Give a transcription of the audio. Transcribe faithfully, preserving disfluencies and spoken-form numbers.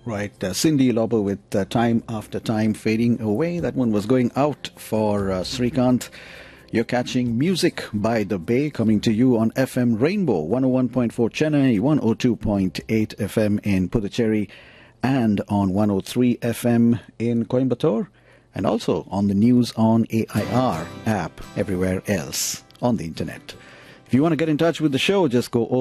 Right, uh, Cindy Lauper with uh, Time After Time fading away. That one was going out for uh, Srikanth. You're catching Music by the Bay coming to you on F M Rainbow one oh one point four Chennai, one oh two point eight F M in Puducherry, and on one oh three F M in Coimbatore, and also on the News on A I R app everywhere else on the internet. If you want to get in touch with the show, just go over